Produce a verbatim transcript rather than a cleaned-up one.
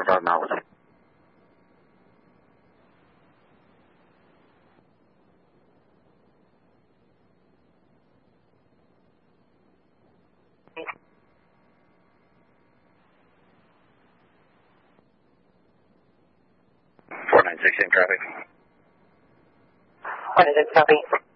five miles. four nine six in traffic. What is it, copy?